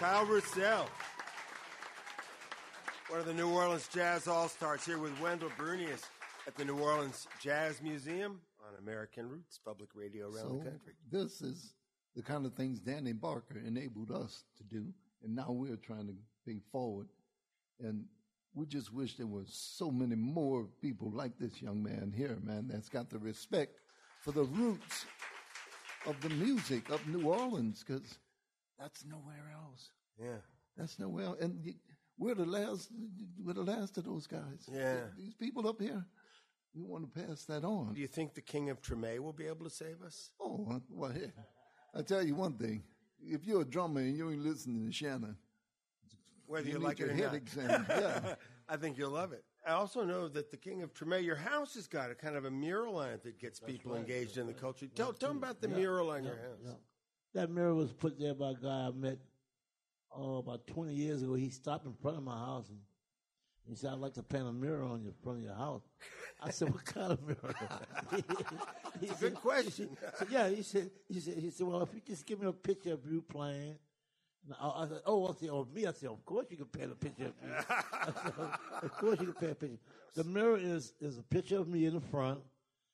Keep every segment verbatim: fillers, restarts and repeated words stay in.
Kyle Roussel, one of the New Orleans Jazz All-Stars, here with Wendell Brunius at the New Orleans Jazz Museum on American Roots Public Radio around so the country. This is the kind of things Danny Barker enabled us to do, and now we're trying to think forward. And we just wish there were so many more people like this young man here, man, that's got the respect for the roots of the music of New Orleans, because that's nowhere else. Yeah. That's nowhere else. And you, we're the last, we're the last of those guys. Yeah. These people up here, we want to pass that on. Do you think the King of Treme will be able to save us? Oh, well, hey, I tell you one thing. If you're a drummer and you ain't listening to Shannon, whether you, you like it or head not. Examined. Yeah. I think you'll love it. I also know that the King of Treme, your house has got a kind of a mural on it that gets That's people right. engaged in the culture. Tell, tell them about the yeah. mural on yeah. your house. Yeah. That mural was put there by a guy I met oh, about twenty years ago. He stopped in front of my house and he said, I'd like to paint a mural on your front of your house. I said, what kind of mural? It's a good question. He said, yeah, he said, he said, he said, well, if you just give me a picture of you playing. And I, I said, oh, I said, oh, me? I said, of course you can paint a picture of me. I said, of course you can paint a picture. The mirror is, is a picture of me in the front.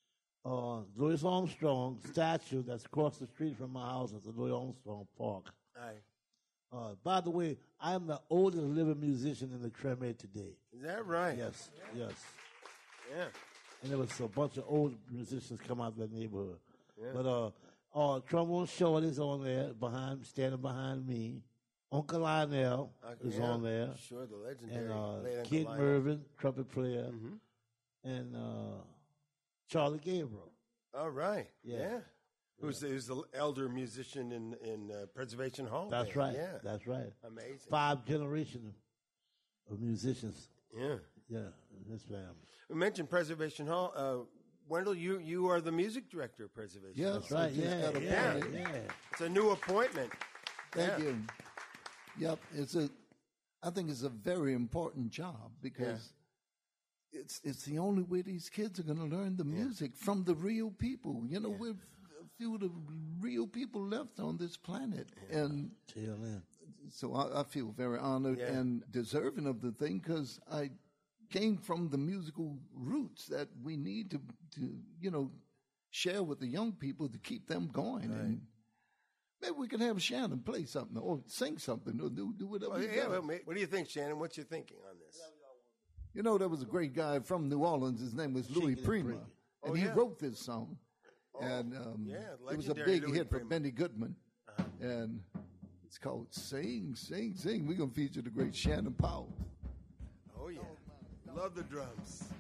Uh, Louis Armstrong statue that's across the street from my house at the Louis Armstrong Park. Aye. Uh, by the way, I am the oldest living musician in the Treme today. Is that right? Yes, yes. Yeah. And there was a bunch of old musicians come out of that neighborhood. Yeah. But uh, uh, Trombone Short is on there, behind, standing behind me. Uncle Lionel uh, is yeah, on there. Sure, the legendary. And uh, late Kid Lionel. Mervin, trumpet player. Mm-hmm. And uh, Charlie Gabriel. All right. Yeah. yeah. Who's, who's the elder musician in in uh, Preservation Hall? That's there. right. Yeah. That's right. Amazing. Five generations of musicians. Yeah. Yeah, in this family. We mentioned Preservation Hall. Uh, Wendell, you, you are the music director of Preservation Yeah, Hall. That's right. Yeah, yeah, yeah. yeah. It's a new appointment. Thank yeah. you. Yep, it's a. I think it's a very important job because yeah. it's it's the only way these kids are going to learn the music yeah. from the real people. You know, yeah. we're a few of the real people left on this planet, yeah. and in. so I, I feel very honored yeah. and deserving of the thing because I came from the musical roots that we need to to you know share with the young people to keep them going. Right. And maybe we can have Shannon play something or sing something or do, do whatever. Well, you yeah, got. well, what do you think, Shannon? What's your thinking on this? You know, there was a great guy from New Orleans. His name was Louis Prima. And oh, he yeah. wrote this song. Oh, and um, yeah, it was a legendary big Louis hit Prima. for Benny Goodman. Uh-huh. And it's called Sing, Sing, Sing. We're going to feature the great Shannon Powell. Oh, yeah. Love the drums.